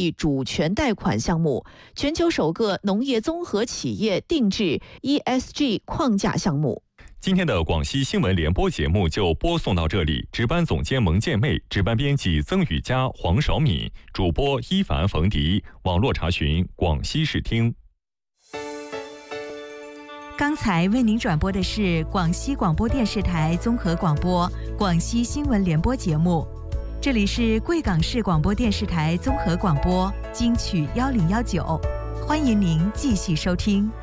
ESG 主权贷款项目，全球首个农业综合企业定制 ESG 框架项目。 今天的广西新闻联播节目就播送到这里，值班总监蒙建妹，值班编辑曾雨佳、黄少敏，主播伊凡、冯迪，网络查询广西视听。 刚才为您转播的是广西广播电视台综合广播广西新闻联播节目，这里是贵港市广播电视台综合广播金曲1019，欢迎您继续收听。